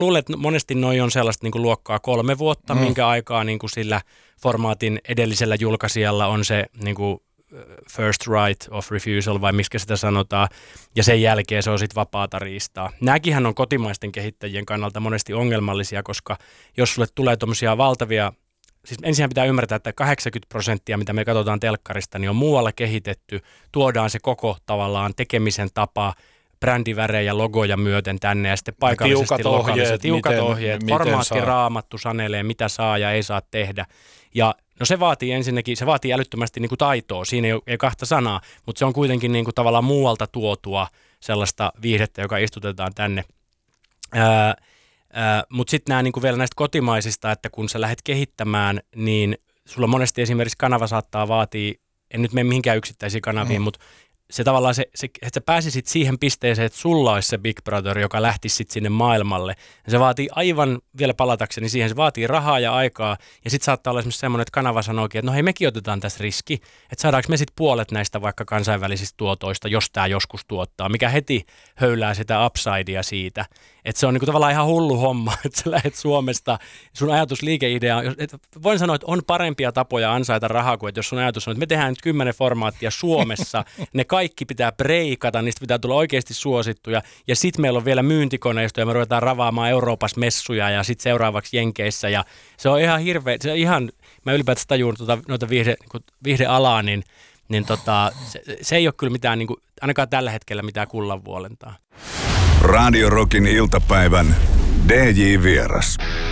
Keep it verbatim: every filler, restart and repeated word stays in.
luulen, että monesti noi on sellaista niin kuin luokkaa kolme vuotta, mm. minkä aikaa niin kuin sillä formaatin edellisellä julkaisijalla on se niin kuin first right of refusal, vai miksi sitä sanotaan, ja sen jälkeen se on sitten vapaata riistaa. Nämäkinhän on kotimaisten kehittäjien kannalta monesti ongelmallisia, koska jos sulle tulee tuommoisia valtavia, siis ensin pitää ymmärtää, että kahdeksankymmentä prosenttia, mitä me katsotaan telkkarista, niin on muualla kehitetty, tuodaan se koko tavallaan tekemisen tapa, brändivärejä, logoja myöten tänne, ja sitten paikallisesti lokaalisesti, tiukat miten, ohjeet, miten formaattiraamattu sanelee, mitä saa ja ei saa tehdä, ja no se vaatii ensinnäkin, se vaatii älyttömästi niin kuin taitoa, siinä ei, ei kahta sanaa, mutta se on kuitenkin niin kuin tavallaan muualta tuotua sellaista viihdettä, joka istutetaan tänne. Ää, ää, mutta sitten nämä niin kuin vielä näistä kotimaisista, että kun sä lähdet kehittämään, niin sulla monesti esimerkiksi kanava saattaa vaatia, en nyt mene mihinkään yksittäisiin kanaviin, mm. mutta se tavallaan se, se, että sä pääsisit siihen pisteeseen, että sulla olisi se Big Brother, joka lähtisi sitten sinne maailmalle. Ja se vaatii aivan, vielä palatakseni siihen, se vaatii rahaa ja aikaa. Ja sitten saattaa olla esimerkiksi semmoinen, että kanava sanookin, että no hei, mekin otetaan tässä riski. Että saadaanko me sitten puolet näistä vaikka kansainvälisistä tuotoista, jos tämä joskus tuottaa, mikä heti höylää sitä upsidea siitä. Että se on niinku tavallaan ihan hullu homma, että sä lähdet Suomesta, sun ajatus liikeidea, että voin sanoa, että on parempia tapoja ansaita rahaa kuin, että jos sun ajatus on, että me tehdään nyt kymmenen formaattia Suomessa, ne kaikki pitää breikata, niistä pitää tulla oikeasti suosittuja, ja sitten meillä on vielä myyntikoneisto, ja me ruvetaan ravaamaan Euroopassa messuja, ja sitten seuraavaksi Jenkeissä, ja se on ihan hirveä, se on ihan, mä ylipäätään tajun tuota, noita viihde, niin viihdealaa, niin, niin tota, se, se ei ole kyllä mitään, niin kuin, ainakaan tällä hetkellä mitään kullanvuolentaa. Radio Rockin iltapäivän D J Vieras.